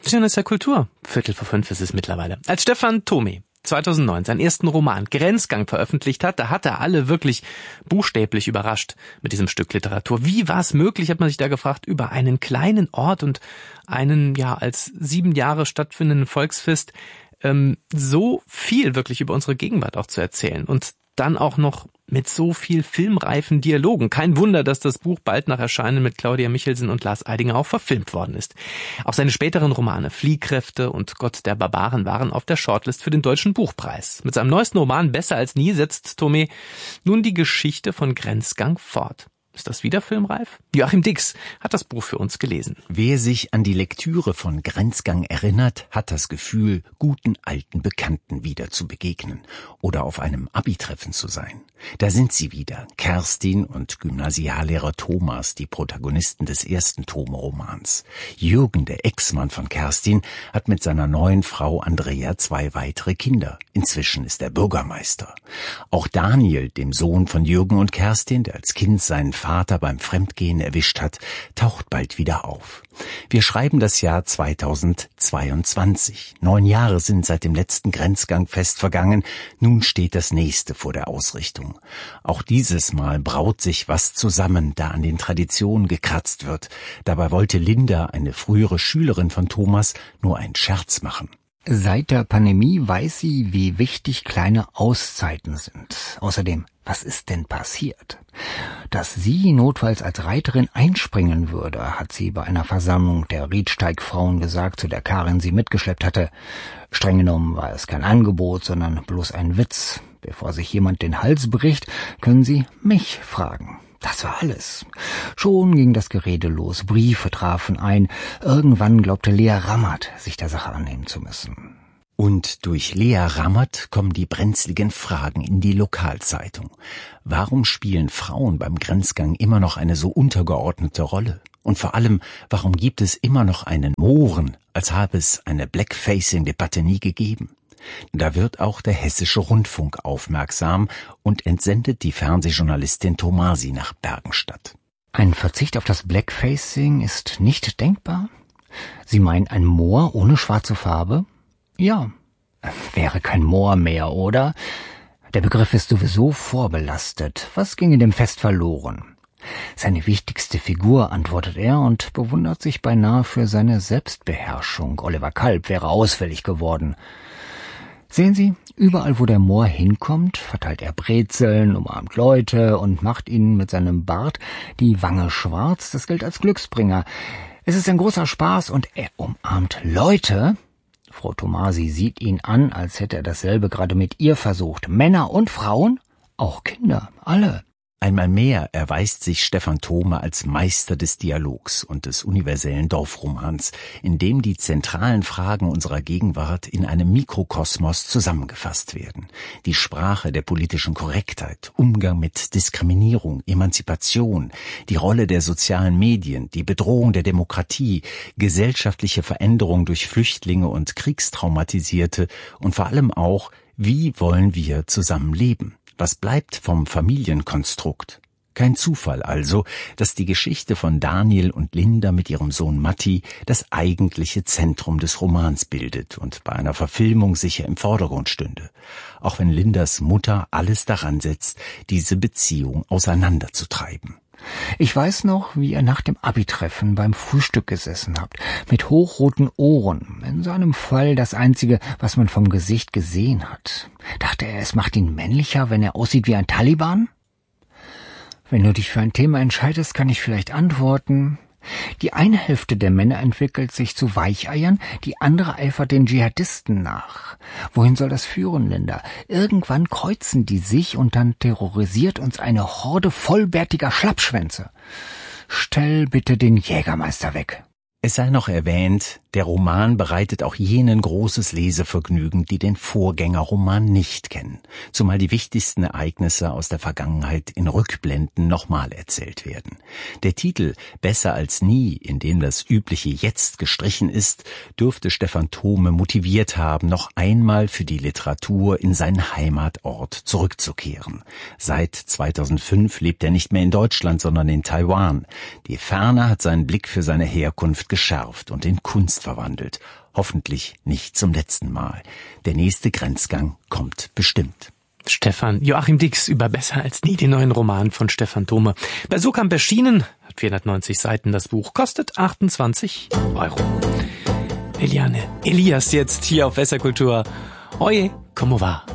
Schön ist ja Kultur. 4:45 ist es mittlerweile. Als Stefan Thome 2009 seinen ersten Roman Grenzgang veröffentlicht hat, da hat er alle wirklich buchstäblich überrascht mit diesem Stück Literatur. Wie war es möglich, hat man sich da gefragt, über einen kleinen Ort und einen als 7 Jahre stattfindenden Volksfest so viel wirklich über unsere Gegenwart auch zu erzählen und dann auch noch mit so viel filmreifen Dialogen. Kein Wunder, dass das Buch bald nach Erscheinen mit Claudia Michelsen und Lars Eidinger auch verfilmt worden ist. Auch seine späteren Romane Fliehkräfte und Gott der Barbaren waren auf der Shortlist für den Deutschen Buchpreis. Mit seinem neuesten Roman Besser als nie setzt Thome nun die Geschichte von Grenzgang fort. Ist das wieder filmreif? Joachim Dix hat das Buch für uns gelesen. Wer sich an die Lektüre von Grenzgang erinnert, hat das Gefühl, guten alten Bekannten wieder zu begegnen oder auf einem Abi-Treffen zu sein. Da sind sie wieder, Kerstin und Gymnasiallehrer Thomas, die Protagonisten des ersten Thome-Romans. Jürgen, der Ex-Mann von Kerstin, hat mit seiner neuen Frau Andrea 2 weitere Kinder. Inzwischen ist er Bürgermeister. Auch Daniel, dem Sohn von Jürgen und Kerstin, der als Kind seinen Vater beim Fremdgehen erwischt hat, taucht bald wieder auf. Wir schreiben das Jahr 2022. 9 Jahre sind seit dem letzten Grenzgangfest vergangen. Nun steht das nächste vor der Ausrichtung. Auch dieses Mal braut sich was zusammen, da an den Traditionen gekratzt wird. Dabei wollte Linda, eine frühere Schülerin von Thomas, nur einen Scherz machen. Seit der Pandemie weiß sie, wie wichtig kleine Auszeiten sind. Außerdem, was ist denn passiert? Dass sie notfalls als Reiterin einspringen würde, hat sie bei einer Versammlung der Riedsteig-Frauen gesagt, zu der Karin sie mitgeschleppt hatte. Streng genommen war es kein Angebot, sondern bloß ein Witz. Bevor sich jemand den Hals bricht, können Sie mich fragen. Das war alles. Schon ging das Gerede los, Briefe trafen ein. Irgendwann glaubte Lea Rammert, sich der Sache annehmen zu müssen. Und durch Lea Rammert kommen die brenzligen Fragen in die Lokalzeitung. Warum spielen Frauen beim Grenzgang immer noch eine so untergeordnete Rolle? Und vor allem, warum gibt es immer noch einen Mohren, als habe es eine Blackfacing-Debatte nie gegeben? Da wird auch der Hessische Rundfunk aufmerksam und entsendet die Fernsehjournalistin Tomasi nach Bergenstadt. Ein Verzicht auf das Blackfacing ist nicht denkbar? Sie meinen ein Moor ohne schwarze Farbe? Ja, wäre kein Moor mehr, oder? Der Begriff ist sowieso vorbelastet. Was ginge dem Fest verloren? Seine wichtigste Figur, antwortet er und bewundert sich beinahe für seine Selbstbeherrschung. Oliver Kalb wäre ausfällig geworden. Sehen Sie, überall wo der Moor hinkommt, verteilt er Brezeln, umarmt Leute und macht ihnen mit seinem Bart die Wange schwarz. Das gilt als Glücksbringer. Es ist ein großer Spaß und er umarmt Leute. Frau Tomasi sieht ihn an, als hätte er dasselbe gerade mit ihr versucht. Männer und Frauen, auch Kinder, alle. Einmal mehr erweist sich Stefan Thome als Meister des Dialogs und des universellen Dorfromans, in dem die zentralen Fragen unserer Gegenwart in einem Mikrokosmos zusammengefasst werden. Die Sprache der politischen Korrektheit, Umgang mit Diskriminierung, Emanzipation, die Rolle der sozialen Medien, die Bedrohung der Demokratie, gesellschaftliche Veränderung durch Flüchtlinge und Kriegstraumatisierte und vor allem auch, wie wollen wir zusammenleben? Was bleibt vom Familienkonstrukt? Kein Zufall also, dass die Geschichte von Daniel und Linda mit ihrem Sohn Matti das eigentliche Zentrum des Romans bildet und bei einer Verfilmung sicher im Vordergrund stünde. Auch wenn Lindas Mutter alles daran setzt, diese Beziehung auseinanderzutreiben. Ich weiß noch, wie ihr nach dem Abi-Treffen beim Frühstück gesessen habt, mit hochroten Ohren, in seinem Fall das Einzige, was man vom Gesicht gesehen hat. Dachte er, es macht ihn männlicher, wenn er aussieht wie ein Taliban? Wenn du dich für ein Thema entscheidest, kann ich vielleicht antworten. Die eine Hälfte der Männer entwickelt sich zu Weicheiern, die andere eifert den Dschihadisten nach. Wohin soll das führen, Linda? Irgendwann kreuzen die sich und dann terrorisiert uns eine Horde vollbärtiger Schlappschwänze. Stell bitte den Jägermeister weg. Es sei noch erwähnt, der Roman bereitet auch jenen großes Lesevergnügen, die den Vorgängerroman nicht kennen, zumal die wichtigsten Ereignisse aus der Vergangenheit in Rückblenden nochmal erzählt werden. Der Titel Besser als nie, in dem das übliche Jetzt gestrichen ist, dürfte Stefan Thome motiviert haben, noch einmal für die Literatur in seinen Heimatort zurückzukehren. Seit 2005 lebt er nicht mehr in Deutschland, sondern in Taiwan. Die Ferne hat seinen Blick für seine Herkunft geschärft und in Kunst verwandelt. Hoffentlich nicht zum letzten Mal. Der nächste Grenzgang kommt bestimmt. Stefan Joachim Dix über Besser als nie, den neuen Roman von Stefan Thome. Bei Surkamp erschienen, hat 490 Seiten das Buch, kostet 28 €. Eliane Elias jetzt hier auf Wasserkultur. Oje, como va?